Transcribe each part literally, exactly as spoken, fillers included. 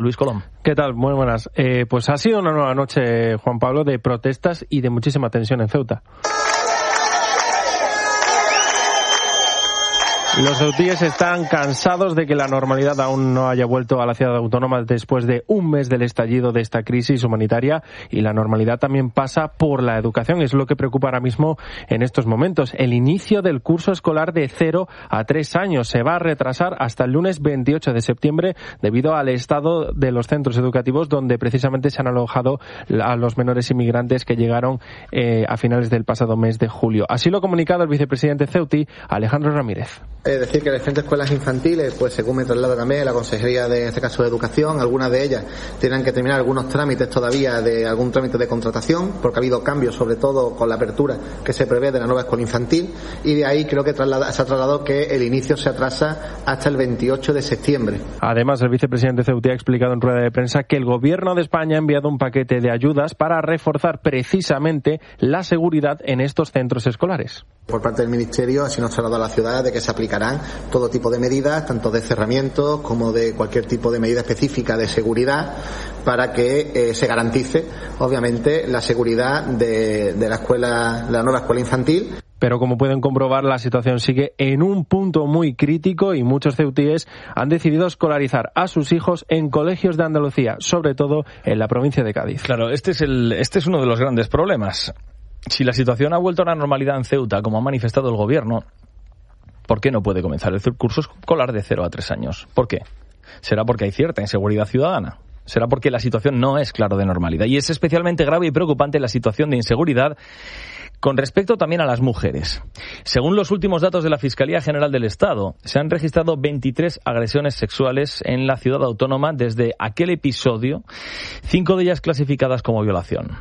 Luis Colom. ¿Qué tal? Muy buenas. Eh, pues ha sido una nueva noche, Juan Pablo, de protestas y de muchísima tensión en Ceuta. Los ceutíes están cansados de que la normalidad aún no haya vuelto a la ciudad autónoma después de un mes del estallido de esta crisis humanitaria, y la normalidad también pasa por la educación. Es lo que preocupa ahora mismo en estos momentos. El inicio del curso escolar de cero a tres años se va a retrasar hasta el lunes veintiocho de septiembre debido al estado de los centros educativos donde precisamente se han alojado a los menores inmigrantes que llegaron eh, a finales del pasado mes de julio. Así lo ha comunicado el vicepresidente ceutí, Alejandro Ramírez. Es decir, que las diferentes escuelas infantiles, pues según me traslada también la Consejería de, en este caso, de Educación, algunas de ellas tienen que terminar algunos trámites todavía de algún trámite de contratación, porque ha habido cambios, sobre todo con la apertura que se prevé de la nueva escuela infantil, y de ahí creo que traslada, se ha trasladado que el inicio se atrasa hasta el veintiocho de septiembre. Además, el vicepresidente ceutí ha explicado en rueda de prensa que el Gobierno de España ha enviado un paquete de ayudas para reforzar precisamente la seguridad en estos centros escolares. Por parte del Ministerio así nos ha trasladado a la ciudad de que se aplicarán todo tipo de medidas, tanto de cerramientos como de cualquier tipo de medida específica de seguridad, para que eh, se garantice, obviamente, la seguridad de, de la escuela, de la nueva escuela infantil. Pero como pueden comprobar, la situación sigue en un punto muy crítico y muchos ceutíes han decidido escolarizar a sus hijos en colegios de Andalucía, sobre todo en la provincia de Cádiz. Claro, este es el, este es uno de los grandes problemas. Si la situación ha vuelto a la normalidad en Ceuta, como ha manifestado el Gobierno, ¿por qué no puede comenzar el curso escolar de cero a tres años? ¿Por qué? ¿Será porque hay cierta inseguridad ciudadana? ¿Será porque la situación no es, claro, de normalidad? Y es especialmente grave y preocupante la situación de inseguridad con respecto también a las mujeres. Según los últimos datos de la Fiscalía General del Estado, se han registrado veintitrés agresiones sexuales en la ciudad autónoma desde aquel episodio, cinco de ellas clasificadas como violación.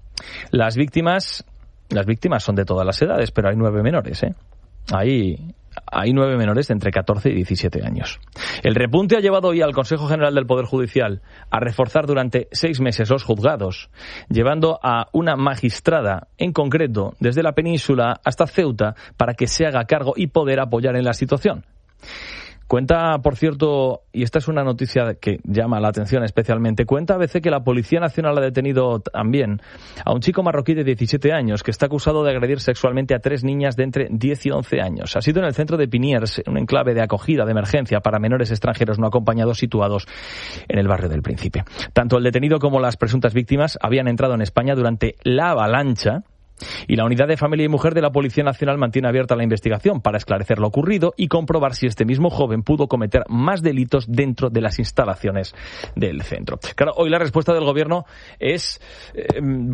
Las víctimas, las víctimas son de todas las edades, pero hay nueve menores, ¿eh? Hay, hay nueve menores de entre catorce y diecisiete años. El repunte ha llevado hoy al Consejo General del Poder Judicial a reforzar durante seis meses los juzgados, llevando a una magistrada en concreto desde la península hasta Ceuta para que se haga cargo y poder apoyar en la situación. Cuenta, por cierto, y esta es una noticia que llama la atención especialmente, cuenta A B C que la Policía Nacional ha detenido también a un chico marroquí de diecisiete años que está acusado de agredir sexualmente a tres niñas de entre diez y once años. Ha sido en el centro de Piniers, un enclave de acogida de emergencia para menores extranjeros no acompañados situados en el barrio del Príncipe. Tanto el detenido como las presuntas víctimas habían entrado en España durante la avalancha, y la Unidad de Familia y Mujer de la Policía Nacional mantiene abierta la investigación para esclarecer lo ocurrido y comprobar si este mismo joven pudo cometer más delitos dentro de las instalaciones del centro. Claro, hoy la respuesta del Gobierno es eh,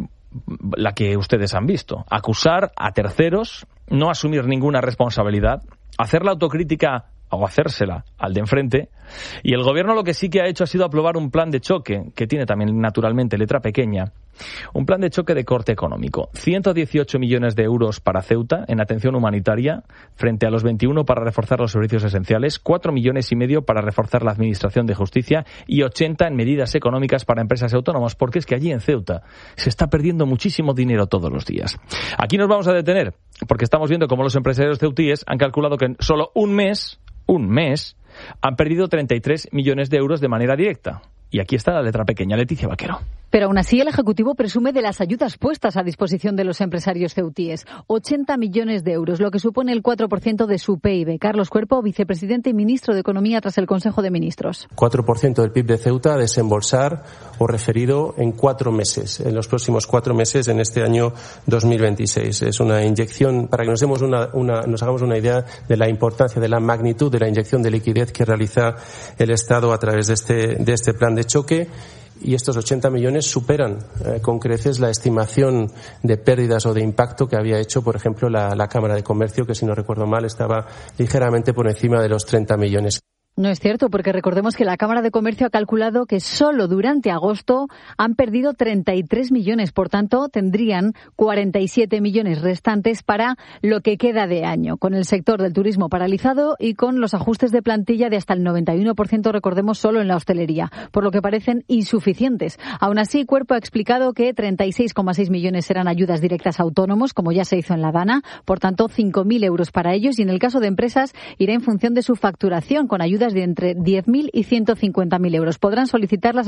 la que ustedes han visto: acusar a terceros, no asumir ninguna responsabilidad, hacer la autocrítica o hacérsela al de enfrente. Y el Gobierno lo que sí que ha hecho ha sido aprobar un plan de choque, que tiene también naturalmente letra pequeña, un plan de choque de corte económico. ciento dieciocho millones de euros para Ceuta en atención humanitaria, frente a los veintiuno para reforzar los servicios esenciales, cuatro millones y medio para reforzar la administración de justicia y ochenta en medidas económicas para empresas autónomas, porque es que allí en Ceuta se está perdiendo muchísimo dinero todos los días. Aquí nos vamos a detener, porque estamos viendo cómo los empresarios ceutíes han calculado que en solo un mes, un mes, han perdido treinta y tres millones de euros de manera directa. Y aquí está la letra pequeña, Leticia Vaquero. Pero aún así el Ejecutivo presume de las ayudas puestas a disposición de los empresarios ceutíes. ochenta millones de euros, lo que supone el cuatro por ciento de su P I B. Carlos Cuerpo, vicepresidente y ministro de Economía tras el Consejo de Ministros. cuatro por ciento del P I B de Ceuta a desembolsar o referido en cuatro meses, en los próximos cuatro meses en este año dos mil veintiséis. Es una inyección, para que nos demos una, una, nos hagamos una idea de la importancia, de la magnitud de la inyección de liquidez que realiza el Estado a través de este, de este plan de choque. Y estos ochenta millones superan eh, con creces la estimación de pérdidas o de impacto que había hecho, por ejemplo, la, la Cámara de Comercio, que si no recuerdo mal estaba ligeramente por encima de los treinta millones. No es cierto, porque recordemos que la Cámara de Comercio ha calculado que solo durante agosto han perdido treinta y tres millones. Por tanto, tendrían cuarenta y siete millones restantes para lo que queda de año, con el sector del turismo paralizado y con los ajustes de plantilla de hasta el noventa y uno por ciento, recordemos, solo en la hostelería, por lo que parecen insuficientes. Aún así, Cuerpo ha explicado que treinta y seis coma seis millones serán ayudas directas a autónomos, como ya se hizo en La Dana, por tanto, cinco mil euros para ellos, y en el caso de empresas irá en función de su facturación, con ayudas multas de entre diez mil y ciento cincuenta mil euros. Podrán solicitarlas